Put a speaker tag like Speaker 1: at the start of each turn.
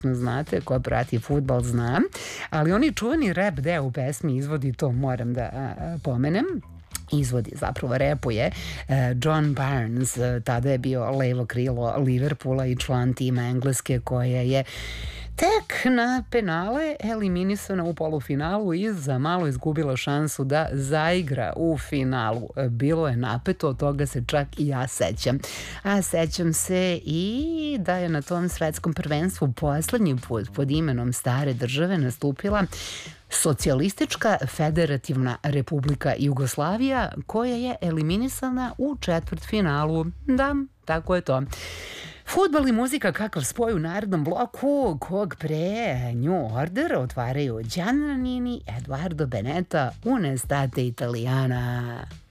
Speaker 1: znate, ko prati fudbal zna, ali oni čuveni rap deo u pesmi izvodi, to moram da pomenem. Izvodi, zapravo repuje John Barnes, tada je bio levo krilo Liverpoola i član tima Engleske koja je tek na penale eliminisana u polufinalu i za malo izgubila šansu da zaigra u finalu. Bilo je napeto, od toga se čak i ja sećam. A sećam se i da je na tom svetskom prvenstvu poslednji put pod imenom stare države nastupila Socijalistička federativna republika Jugoslavija, koja je eliminisana u četvrtfinalu. Da, tako je to. Fudbal i muzika kakav spoj u narednom bloku, kog pre New Order otvaraju Giannanini, Eduardo Beneta, Un'estate italiana.